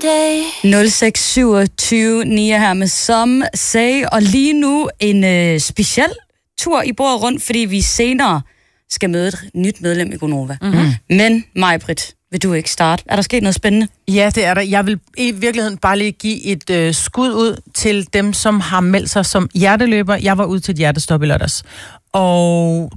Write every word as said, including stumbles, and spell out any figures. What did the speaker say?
Day. nul seks syv to ni her med Some Say, og lige nu en øh, speciel tur i bordet rundt, fordi vi senere skal møde et nyt medlem i Gonova. Mm-hmm. Men Maj-Brit, vil du ikke starte? Er der sket noget spændende? Ja, det er der. Jeg vil i virkeligheden bare lige give et øh, skud ud til dem, som har meldt sig som hjerteløber. Jeg var ude til et hjertestop i lørdags. Og